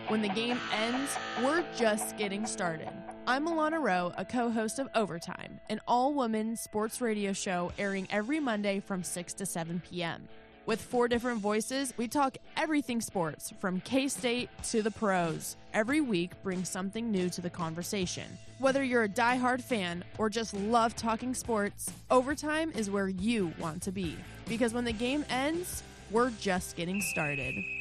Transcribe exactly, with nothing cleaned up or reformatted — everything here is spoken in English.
When the game ends, we're just getting started. I'm Alana Rowe, a co-host of Overtime, an all-woman sports radio show airing every Monday from six to seven p.m. With four different voices, we talk everything sports, from K-State to the pros. Every week brings something new to the conversation. Whether you're a diehard fan or just love talking sports, Overtime is where you want to be. Because when the game ends, we're just getting started.